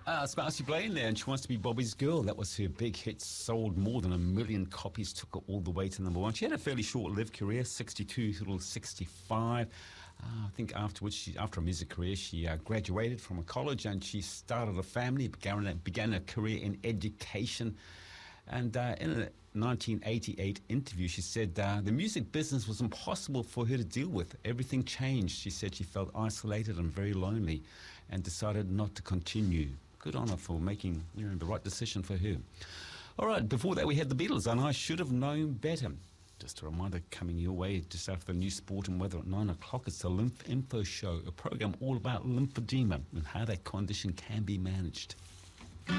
It's Marcy Blaine there, and She Wants to Be Bobby's Girl. That was her big hit, sold more than 1 million copies, took her all the way to number one. She had a fairly short-lived career, 62 till 65. I think afterwards, after a music career, she graduated from a college and she started a family, began a career in education. And in a 1988 interview, she said the music business was impossible for her to deal with. Everything changed. She said she felt isolated and very lonely and decided not to continue. Good on her for making the right decision for her. All right, before that we had the Beatles, and I Should Have Known Better. Just a reminder, coming your way just after the news, sport and weather at 9 o'clock, it's the Lymph Info Show, a program all about lymphedema and how that condition can be managed.